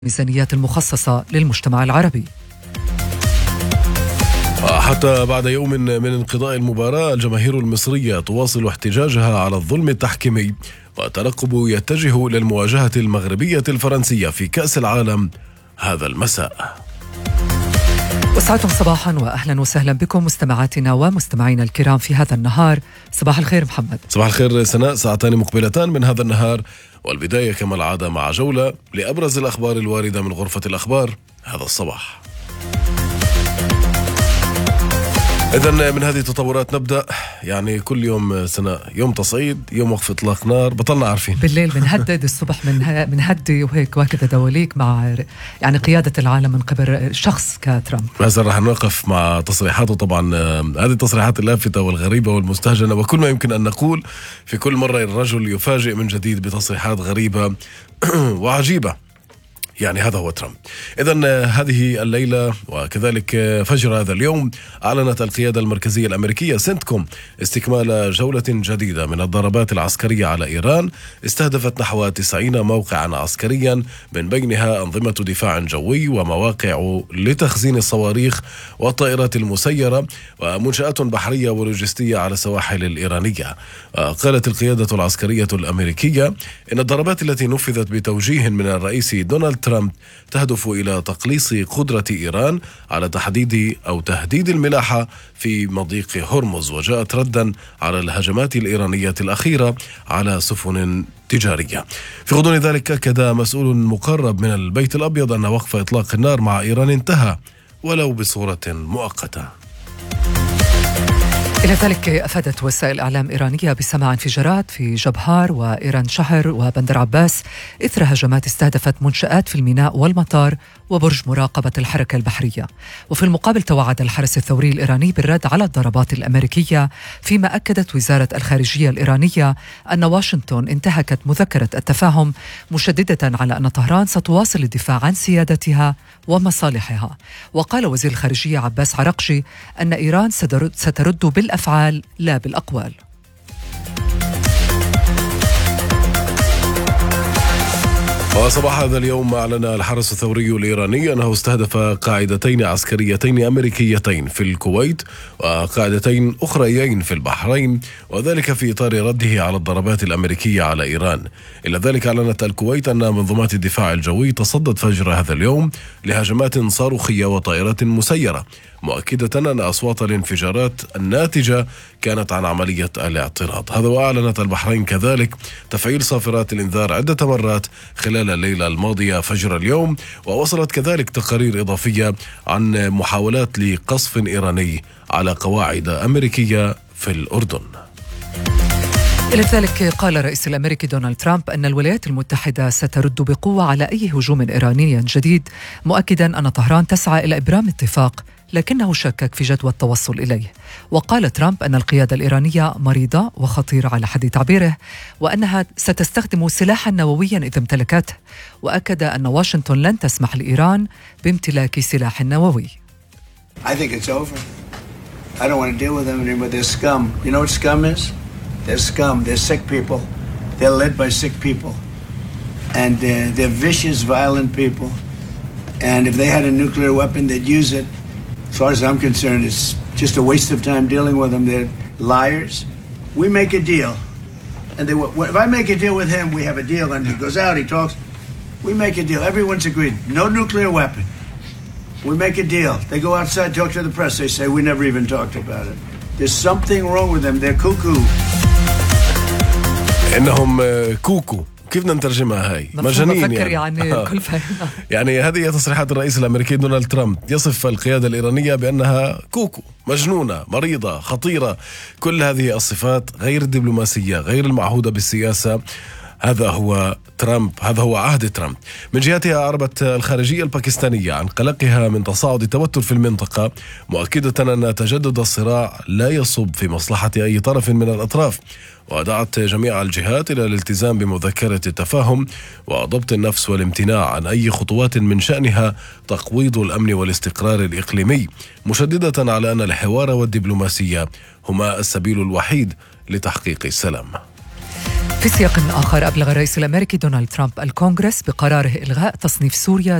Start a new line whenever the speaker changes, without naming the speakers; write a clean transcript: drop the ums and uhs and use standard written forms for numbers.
الميزانيات المخصصة للمجتمع العربي.
حتى بعد يوم من انقضاء المباراة، الجماهير المصرية تواصل احتجاجها على الظلم التحكيمي، والترقب يتجه للمواجهة المغربية الفرنسية في كأس العالم هذا المساء.
وسعدتم صباحا وأهلا وسهلا بكم مستمعاتنا ومستمعينا الكرام في هذا النهار. صباح الخير محمد.
صباح الخير سناء. ساعتان مقبلتان من هذا النهار، والبداية كما العادة مع جولة لأبرز الأخبار الواردة من غرفة الأخبار هذا الصباح. إذن من هذه التطورات نبدأ. يعني كل يوم سنة، يوم تصعيد، يوم وقف إطلاق نار، بطلنا عارفين.
بالليل بنهدد، الصبح بنهدي وهيك وهكذا دواليك مع يعني قيادة العالم من قبل شخص كترامب.
هذا رح نوقف مع تصريحاته. طبعا هذه التصريحات اللافتة والغريبة والمستهجنة، وكل ما يمكن أن نقول في كل مرة الرجل يفاجئ من جديد بتصريحات غريبة وعجيبة. يعني هذا هو ترامب. إذن هذه الليلة وكذلك فجر هذا اليوم أعلنت القيادة المركزية الأمريكية سنتكوم استكمال جولة جديدة من الضربات العسكرية على إيران، استهدفت نحو 90 موقعا عسكريا، من بينها أنظمة دفاع جوي ومواقع لتخزين الصواريخ والطائرات المسيرة ومنشآت بحرية ولوجستية على السواحل الإيرانية. قالت القيادة العسكرية الأمريكية إن الضربات التي نفذت بتوجيه من الرئيس دونالد ترامب تهدف إلى تقليص قدرة إيران على تهديد الملاحة في مضيق هرمز، وجاءت ردا على الهجمات الإيرانية الأخيرة على سفن تجارية. في غضون ذلك أكد مسؤول مقرب من البيت الأبيض أن وقف إطلاق النار مع إيران انتهى ولو بصورة مؤقتة.
إلى ذلك أفادت وسائل إعلام إيرانية بسماع انفجارات في جبهار وإيران شهر وبندر عباس إثر هجمات استهدفت منشآت في الميناء والمطار وبرج مراقبة الحركة البحرية. وفي المقابل توعد الحرس الثوري الإيراني بالرد على الضربات الأمريكية، فيما أكدت وزارة الخارجية الإيرانية أن واشنطن انتهكت مذكرة التفاهم، مشددة على أن طهران ستواصل الدفاع عن سيادتها ومصالحها. وقال وزير الخارجية عباس عرقجي أن إيران سترد بالأفعال لا بالأقوال.
وصباح هذا اليوم أعلن الحرس الثوري الإيراني أنه استهدف قاعدتين عسكريتين أمريكيتين في الكويت وقاعدتين أخريين في البحرين، وذلك في إطار رده على الضربات الأمريكية على إيران. إلى ذلك أعلنت الكويت أن منظومات الدفاع الجوي تصدت فجر هذا اليوم لهجمات صاروخية وطائرات مسيرة، مؤكدة أن أصوات الانفجارات الناتجة كانت عن عملية الاعتراض. هذا وأعلنت البحرين كذلك تفعيل صافرات الإنذار عدة مرات خلال الليلة الماضية فجر اليوم، ووصلت كذلك تقارير إضافية عن محاولات لقصف إيراني على قواعد أمريكية في الأردن.
إلى ذلك قال الرئيس الأمريكي دونالد ترامب أن الولايات المتحدة سترد بقوة على أي هجوم إيراني جديد، مؤكدا أن طهران تسعى إلى إبرام اتفاق، لكنه شكك في جدوى التوصل إليه. وقال ترامب أن القيادة الإيرانية مريضة وخطيرة على حد تعبيره، وأنها ستستخدم سلاحا نوويا إذا امتلكته، وأكد أن واشنطن لن تسمح لإيران بامتلاك سلاح نووي.
I think it's over. I don't want to deal with them anymore. They're scum. You know what scum is? They're scum. They're sick people. They're led by sick people. And they're vicious, violent people. And if they had a nuclear weapon, they'd use it. As far as I'm concerned, it's just a waste of time dealing with them. They're liars. We make a deal. And if I make a deal with him, we have a deal. And he goes out, he talks. We make a deal. Everyone's agreed. No nuclear weapon. We make a deal. They go outside, talk to the press. They say, we never even talked about it. There's something wrong with them. They're cuckoo.
إنهم كوكو. كيف نترجمها هاي؟ مجانين
يعني.
يعني هذه تصريحات الرئيس الأمريكي دونالد ترامب، يصف القيادة الإيرانية بأنها كوكو، مجنونة، مريضة، خطيرة، كل هذه الصفات غير الدبلوماسية، غير المعهودة بالسياسة. هذا هو ترامب، هذا هو عهد ترامب. من جهتها أعربت الخارجية الباكستانية عن قلقها من تصاعد التوتر في المنطقة، مؤكدة أن تجدد الصراع لا يصب في مصلحة أي طرف من الأطراف، ودعت جميع الجهات إلى الالتزام بمذكرة التفاهم وضبط النفس والامتناع عن أي خطوات من شأنها تقويض الأمن والاستقرار الإقليمي، مشددة على أن الحوار والدبلوماسية هما السبيل الوحيد لتحقيق السلام.
في سياق آخر، أبلغ الرئيس الأمريكي دونالد ترامب الكونغرس بقراره إلغاء تصنيف سوريا